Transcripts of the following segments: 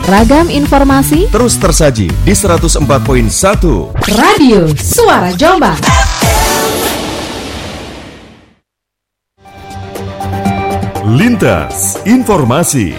Ragam informasi terus tersaji di 104.1 Radio Suara Jombang. Lintas Informasi.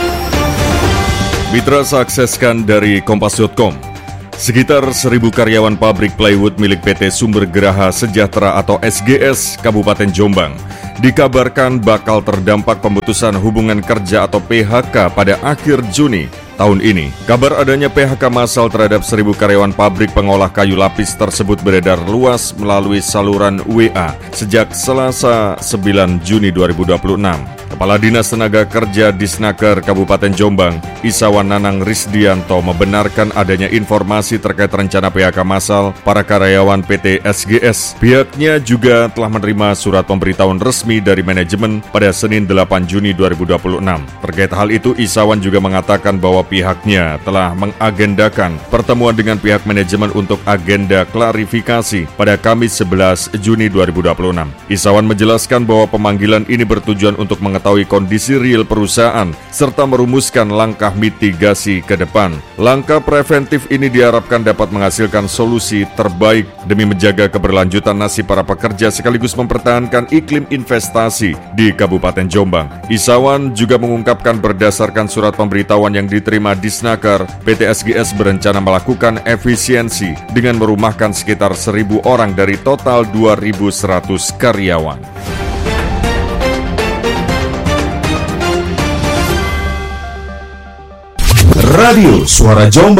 Mitra sukseskan dari Kompas.com. Sekitar 1.000 karyawan pabrik plywood milik PT Sumber Geraha Sejahtera atau SGS Kabupaten Jombang dikabarkan bakal terdampak pemutusan hubungan kerja atau PHK pada akhir Juni tahun ini. Kabar adanya PHK massal terhadap 1.000 karyawan pabrik pengolah kayu lapis tersebut beredar luas melalui saluran WA sejak Selasa 9 Juni 2026. Kepala Dinas Tenaga Kerja Disnaker Kabupaten Jombang, Isawan Nanang Risdianto membenarkan adanya informasi terkait rencana PHK massal para karyawan PT SGS. Pihaknya juga telah menerima surat pemberitahuan resmi dari manajemen pada Senin 8 Juni 2026. Terkait hal itu, Isawan juga mengatakan bahwa pihaknya telah mengagendakan pertemuan dengan pihak manajemen untuk agenda klarifikasi pada Kamis 11 Juni 2026. Isawan menjelaskan bahwa pemanggilan ini bertujuan untuk mengetahui kondisi real perusahaan serta merumuskan langkah mitigasi ke depan. Langkah preventif ini diharapkan dapat menghasilkan solusi terbaik demi menjaga keberlanjutan nasib para pekerja sekaligus mempertahankan iklim investasi di Kabupaten Jombang. Isawan juga mengungkapkan berdasarkan surat pemberitahuan yang diterima Disnaker, PT SGS berencana melakukan efisiensi dengan merumahkan sekitar 1.000 orang dari total 2.100 karyawan. Radio Suara Jombang.